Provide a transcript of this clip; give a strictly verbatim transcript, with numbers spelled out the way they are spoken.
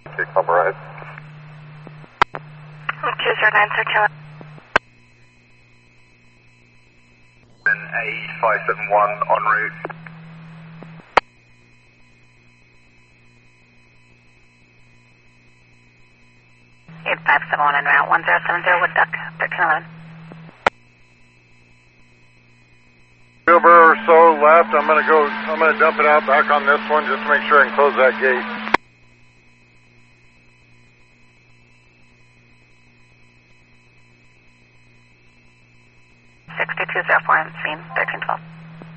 Okay, come right. two zero nine thirteen. A five seven one en route. eight five seven one en route, one zero seven zero Wood Duck, thirteen eleven. Silver or so left. I'm gonna go. I'm gonna dump it out back on this one just to make sure I can close that gate. six two two zero four on scene, thirteen twelve.